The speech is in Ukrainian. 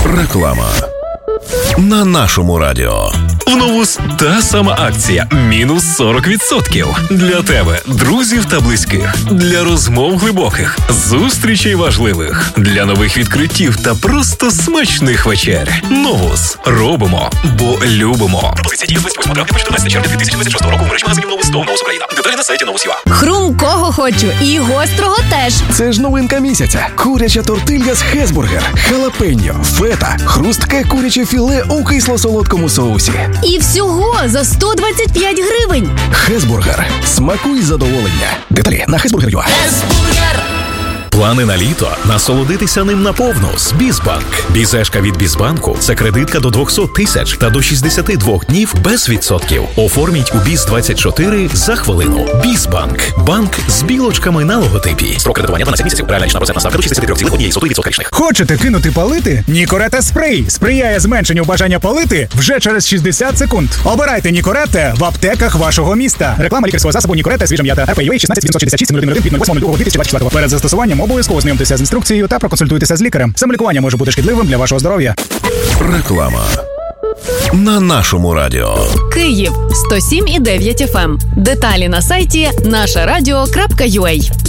Реклама на нашому радіо. В Новус та сама акція мінус 40% для тебе, друзів та близьких, для розмов глибоких, зустрічей важливих, для нових відкриттів та просто смачних вечер. Новус робимо, бо любимо. Пропозиція діє 28 травня по 14 червня 2026 року в мережі магазинів Новус та Новус Україна. Деталі на сайті Новус.ua. Хрумкого хочу і гострого теж. Це ж новинка місяця. Куряча тортилья з Хесбургер, халапеньо, фета, хрустке куряче філе у кисло-солодкому соусі. І всього за 125 гривень. Хесбургер. Смакуй задоволення. Деталі на Хесбургер.ua. Плани на літо? Насолодитися ним наповну з Бізбанк. Бізешка від Бізбанку – це кредитка до 200 тисяч та до 62 днів без відсотків. Оформіть у Біз-24 за хвилину. Бізбанк. Банк з білочками на логотипі. Строк кредитування 12 місяців. Реальна річна процентна ставка до 63,1% річних. Хочете кинути палити? Нікорета спрей сприяє зменшенню бажання палити вже через 60 секунд. Обирайте Нікорета в аптеках вашого міста. Реклама лікарського засобу Нікорета свіжа м'ята. РП-UA 16 Перед застосуванням обов'язково знайомтеся з інструкцією та проконсультуйтеся з лікарем. Самолікування може бути шкідливим для вашого здоров'я. Реклама на нашому радіо. Київ 107,9 FM. Деталі на сайті нашарадіо.ua.